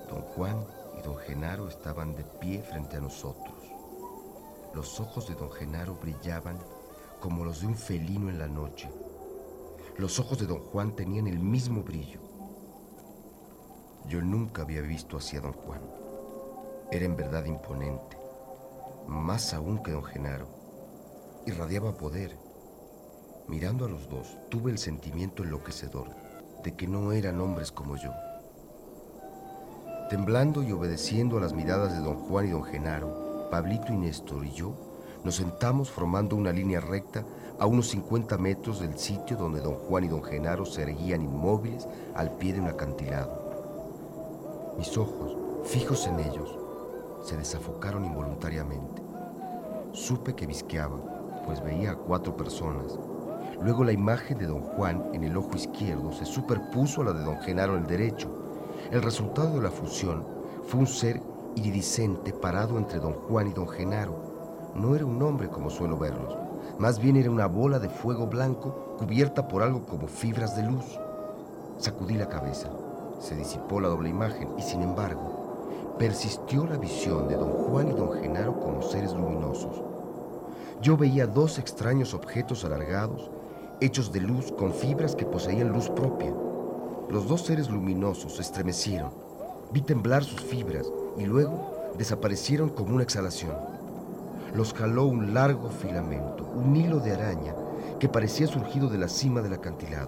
Don Juan y don Genaro estaban de pie frente a nosotros. Los ojos de don Genaro brillaban como los de un felino en la noche. Los ojos de don Juan tenían el mismo brillo. Yo nunca había visto así a don Juan. Era en verdad imponente, más aún que don Genaro. Irradiaba poder. Mirando a los dos, tuve el sentimiento enloquecedor de que no eran hombres como yo. Temblando y obedeciendo a las miradas de don Juan y don Genaro, Pablito y Néstor y yo nos sentamos formando una línea recta a unos 50 metros del sitio donde don Juan y don Genaro se erguían inmóviles al pie de un acantilado. Mis ojos, fijos en ellos, se desafocaron involuntariamente. Supe que visqueaba, pues veía a 4 personas. Luego la imagen de don Juan en el ojo izquierdo se superpuso a la de don Genaro en el derecho. El resultado de la fusión fue un ser iridiscente parado entre don Juan y don Genaro. No era un hombre como suelo verlos, más bien era una bola de fuego blanco cubierta por algo como fibras de luz. Sacudí la cabeza, se disipó la doble imagen y sin embargo persistió la visión de don Juan y don Genaro como seres luminosos. Yo veía 2 extraños objetos alargados, hechos de luz con fibras que poseían luz propia. Los 2 seres luminosos se estremecieron. Vi temblar sus fibras y luego desaparecieron como una exhalación. Los jaló un largo filamento, un hilo de araña que parecía surgido de la cima del acantilado.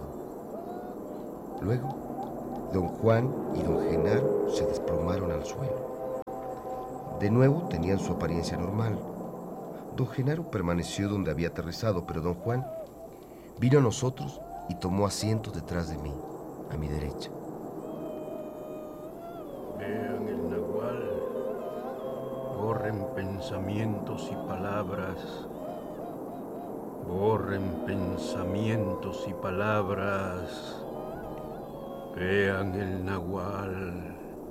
Luego, don Juan y don Genaro se desplomaron al suelo. De nuevo tenían su apariencia normal. Don Genaro permaneció donde había aterrizado, pero don Juan vino a nosotros y tomó asiento detrás de mí, a mi derecha. Vean el nahual, borren pensamientos y palabras, borren pensamientos y palabras, vean el nahual.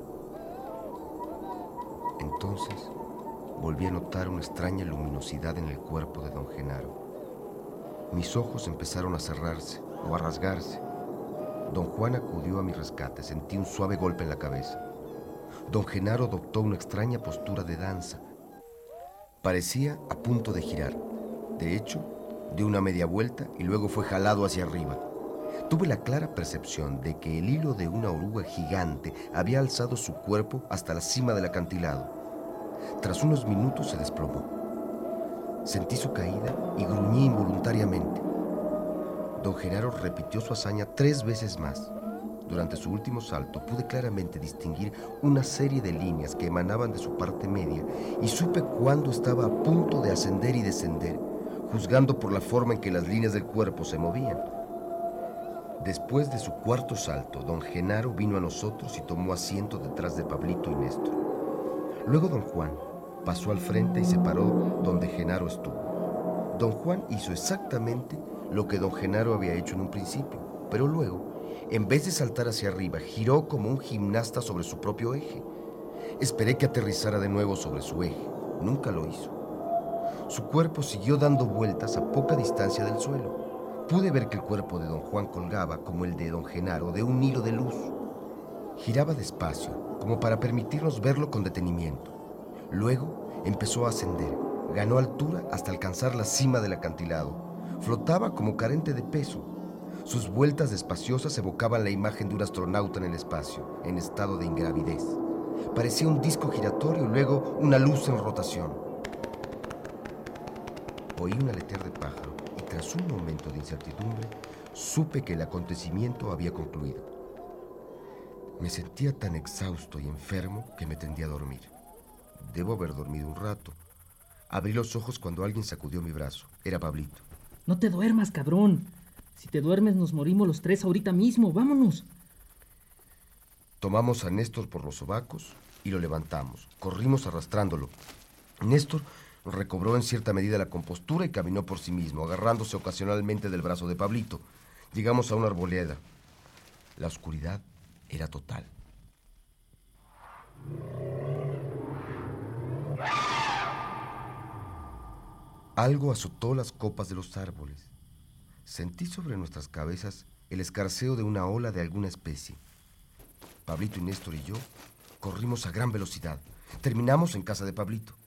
Entonces volví a notar una extraña luminosidad en el cuerpo de don Genaro. Mis ojos empezaron a cerrarse o a rasgarse. Don Juan acudió a mi rescate. Sentí un suave golpe en la cabeza. Don Genaro adoptó una extraña postura de danza. Parecía a punto de girar. De hecho, dio una media vuelta y luego fue jalado hacia arriba. Tuve la clara percepción de que el hilo de una oruga gigante había alzado su cuerpo hasta la cima del acantilado. Tras unos minutos se desplomó. Sentí su caída y gruñí involuntariamente. Don Genaro repitió su hazaña 3 veces más. Durante su último salto pude claramente distinguir una serie de líneas que emanaban de su parte media y supe cuándo estaba a punto de ascender y descender, juzgando por la forma en que las líneas del cuerpo se movían. Después de su 4.º salto, don Genaro vino a nosotros y tomó asiento detrás de Pablito y Néstor. Luego don Juan pasó al frente y se paró donde Genaro estuvo. Don Juan hizo exactamente lo que don Genaro había hecho en un principio, pero luego, en vez de saltar hacia arriba, giró como un gimnasta sobre su propio eje. Esperé que aterrizara de nuevo sobre su eje. Nunca lo hizo. Su cuerpo siguió dando vueltas a poca distancia del suelo. Pude ver que el cuerpo de don Juan colgaba, como el de don Genaro, de un hilo de luz. Giraba despacio, como para permitirnos verlo con detenimiento. Luego empezó a ascender. Ganó altura hasta alcanzar la cima del acantilado. Flotaba como carente de peso. Sus vueltas despaciosas evocaban la imagen de un astronauta en el espacio, en estado de ingravidez. Parecía un disco giratorio y luego una luz en rotación. Oí un aletear de pájaro y tras un momento de incertidumbre, supe que el acontecimiento había concluido. Me sentía tan exhausto y enfermo que me tendí a dormir. Debo haber dormido un rato. Abrí los ojos cuando alguien sacudió mi brazo. Era Pablito. No te duermas, cabrón. Si te duermes nos morimos los 3 ahorita mismo. Vámonos. Tomamos a Néstor por los sobacos y lo levantamos. Corrimos arrastrándolo. Néstor recobró en cierta medida la compostura y caminó por sí mismo, agarrándose ocasionalmente del brazo de Pablito. Llegamos a una arboleda. La oscuridad era total. Algo azotó las copas de los árboles. Sentí sobre nuestras cabezas el escarceo de una ola de alguna especie. Pablito y Néstor y yo Corrimos a gran velocidad. Terminamos en casa de Pablito.